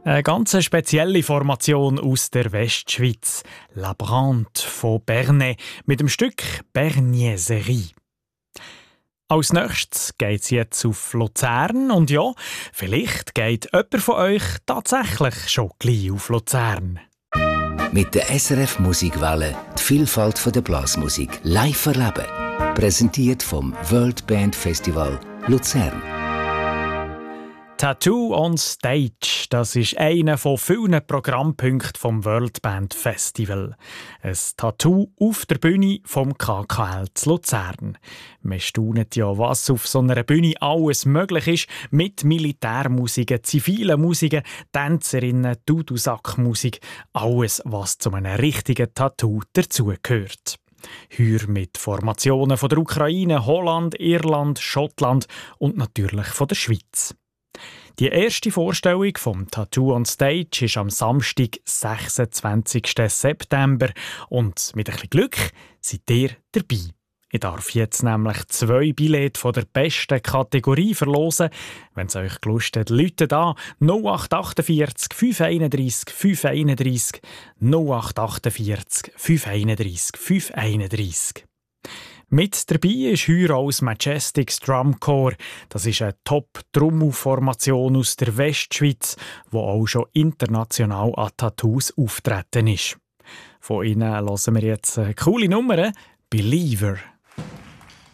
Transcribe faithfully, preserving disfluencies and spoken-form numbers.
Eine ganz spezielle Formation aus der Westschweiz. La Brante von Bernay mit dem Stück Berniaiserie. Als nächstes geht es jetzt auf Luzern und ja, vielleicht geht jemand von euch tatsächlich schon gleich auf Luzern. Mit der S R F Musikwelle die Vielfalt der Blasmusik live erleben. Präsentiert vom World Band Festival Luzern. Tattoo on Stage, das ist einer von vielen Programmpunkten vom World Band Festival. Ein Tattoo auf der Bühne vom K K L zu Luzern. Man staunt ja, was auf so einer Bühne alles möglich ist, mit Militärmusiken, zivilen Musiken, Tänzerinnen, Dudelsackmusik, alles, was zu einem richtigen Tattoo dazugehört. Heuer mit Formationen von der Ukraine, Holland, Irland, Schottland und natürlich von der Schweiz. Die erste Vorstellung vom Tattoo on Stage ist am Samstag, sechsundzwanzigsten September. Und mit ein bisschen Glück seid ihr dabei. Ich darf jetzt nämlich zwei Billette von der besten Kategorie verlosen. Wenn es euch gelustet, läutet an null acht achtundvierzig fünf einunddreißig fünf einunddreißig null acht achtundvierzig fünf einunddreißig fünf einunddreißig. Mit dabei ist heuer auch das Majestics Drum Corps. Das ist eine Top-Trommelformation aus der Westschweiz, die auch schon international an Tattoos auftreten ist. Von ihnen hören wir jetzt eine coole Nummer, «Believer».